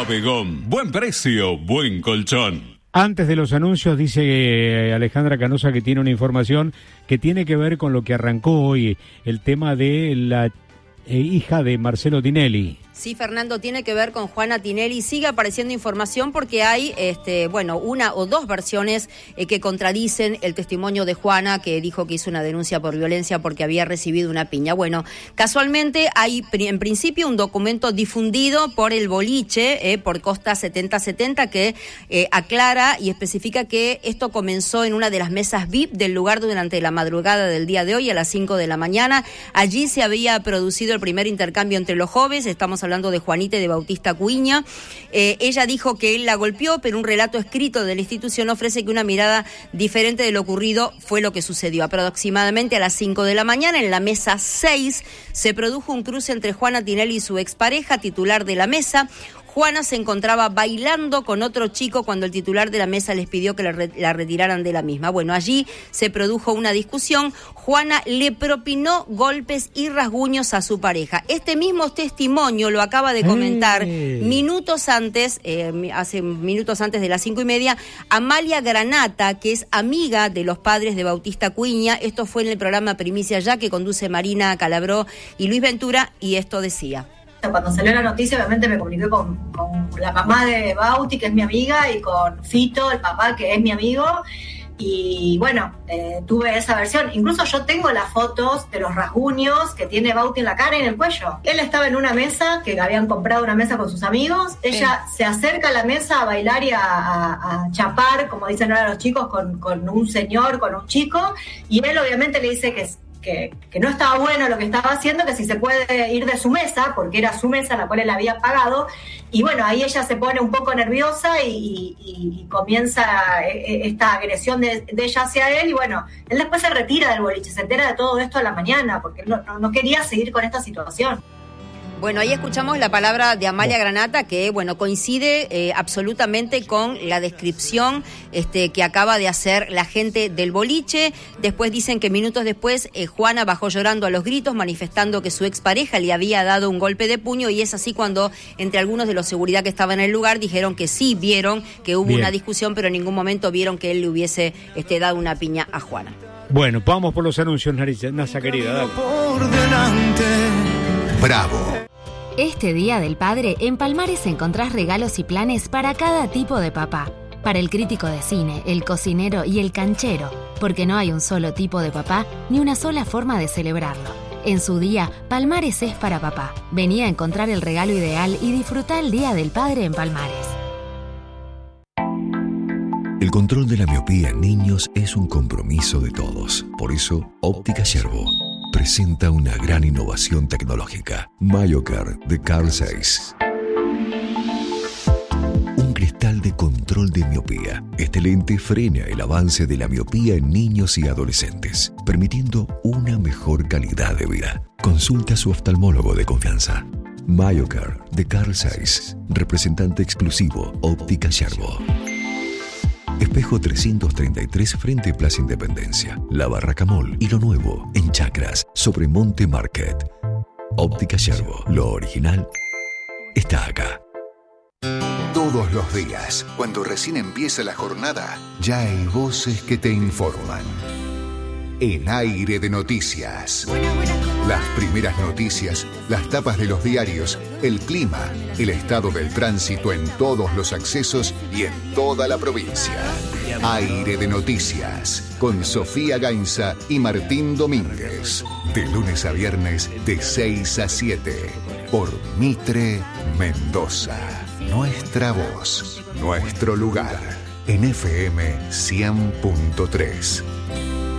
Bodegón, buen precio, buen colchón. Antes de los anuncios, dice Alejandra Canosa que tiene una información que tiene que ver con lo que arrancó hoy, el tema de la hija de Marcelo Tinelli. Sí, Fernando, tiene que ver con Juana Tinelli. Sigue apareciendo información porque hay, una o dos versiones que contradicen el testimonio de Juana, que dijo que hizo una denuncia por violencia porque había recibido una piña. Bueno, casualmente hay en principio un documento difundido por el boliche, por Costa 7070, que aclara y especifica que esto comenzó en una de las mesas VIP del lugar durante la madrugada del día de hoy a las 5 de la mañana. Allí se había producido el primer intercambio entre los jóvenes. Estamos hablando de Juanita y de Bautista Cuiña. Ella dijo que él la golpeó, pero un relato escrito de la institución ofrece que una mirada diferente de lo ocurrido fue lo que sucedió. Aproximadamente a las 5 de la mañana, en la mesa 6, se produjo un cruce entre Juana Tinelli y su expareja, titular de la mesa. Juana se encontraba bailando con otro chico cuando el titular de la mesa les pidió que la retiraran de la misma. Bueno, allí se produjo una discusión. Juana le propinó golpes y rasguños a su pareja. Este mismo testimonio lo acaba de comentar minutos antes, hace minutos antes de las 5:30, Amalia Granata, que es amiga de los padres de Bautista Cuiña. Esto fue en el programa Primicia Ya, que conduce Marina Calabró y Luis Ventura, y esto decía. Cuando salió la noticia, obviamente me comuniqué con la mamá de Bauti, que es mi amiga, y con Fito, el papá, que es mi amigo. Y bueno, tuve esa versión. Incluso yo tengo las fotos de los rasguños que tiene Bauti en la cara y en el cuello. Él estaba en una mesa, que habían comprado una mesa con sus amigos. Ella se acerca a la mesa a bailar y a chapar, como dicen ahora los chicos, con un señor, con un chico. Y él obviamente le dice que no estaba bueno lo que estaba haciendo, que si se puede ir de su mesa, porque era su mesa la cual él había pagado. Y bueno, ahí ella se pone un poco nerviosa y comienza esta agresión de ella hacia él. Y bueno, él después se retira del boliche, se entera de todo esto a la mañana, porque no quería seguir con esta situación. Bueno, ahí escuchamos la palabra de Amalia Granata, que bueno, coincide absolutamente con la descripción que acaba de hacer la gente del boliche. Después dicen que minutos después Juana bajó llorando a los gritos, manifestando que su expareja le había dado un golpe de puño, y es así cuando entre algunos de los seguridad que estaban en el lugar dijeron que sí vieron que hubo una discusión, pero en ningún momento vieron que él le hubiese dado una piña a Juana. Bueno, vamos por los anuncios, Nasa querida, dale. Por delante. Bravo. Este Día del Padre, en Palmares encontrás regalos y planes para cada tipo de papá. Para el crítico de cine, el cocinero y el canchero, porque no hay un solo tipo de papá ni una sola forma de celebrarlo. En su día, Palmares es para papá. Vení a encontrar el regalo ideal y disfrutá el Día del Padre en Palmares. El control de la miopía en niños es un compromiso de todos. Por eso, Óptica Yerbo presenta una gran innovación tecnológica. MyoCare de Carl Zeiss. Un cristal de control de miopía. Este lente frena el avance de la miopía en niños y adolescentes, permitiendo una mejor calidad de vida. Consulta a su oftalmólogo de confianza. MyoCare de Carl Zeiss, representante exclusivo Óptica Yerbo. Espejo 333 frente Plaza Independencia, La Barraca Mall y lo nuevo en Chacras sobre Monte Market. Óptica Yerbo, lo original está acá. Todos los días, cuando recién empieza la jornada, ya hay voces que te informan. En Aire de Noticias. Las primeras noticias, las tapas de los diarios, el clima, el estado del tránsito en todos los accesos y en toda la provincia. Aire de Noticias, con Sofía Gainza y Martín Domínguez. De lunes a viernes, de 6 a 7. Por Mitre Mendoza. Nuestra voz, nuestro lugar. En FM 100.3.